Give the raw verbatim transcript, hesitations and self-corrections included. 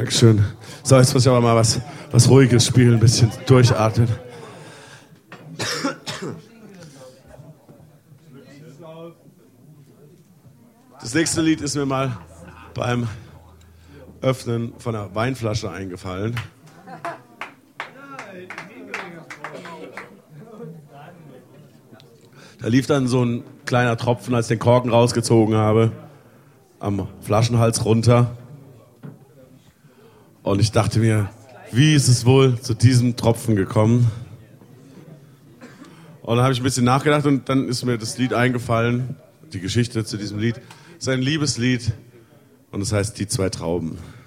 Dankeschön. So, jetzt muss ich aber mal was, was Ruhiges spielen, ein bisschen durchatmen. Das nächste Lied ist mir mal beim Öffnen von einer Weinflasche eingefallen. Da lief dann so ein kleiner Tropfen, als ich den Korken rausgezogen habe, am Flaschenhals runter. Und ich dachte mir, wie ist es wohl zu diesem Tropfen gekommen? Und dann habe ich ein bisschen nachgedacht und dann ist mir das Lied eingefallen, die Geschichte zu diesem Lied. Es ist ein Liebeslied und es heißt Die zwei Trauben.